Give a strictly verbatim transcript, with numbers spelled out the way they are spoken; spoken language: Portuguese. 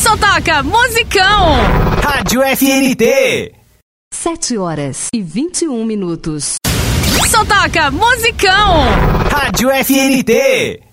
Só toca musicão. Rádio F N T. Sete horas e vinte e um minutos. Só toca musicão. Rádio F N T.